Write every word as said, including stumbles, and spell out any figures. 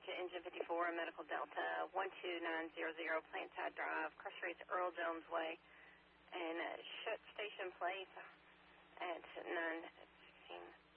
to Engine fifty-four, Medical Delta, one two nine zero zero, Plantside Drive, cross rates Earl Jones Way, and uh, shut station place at nine sixteen.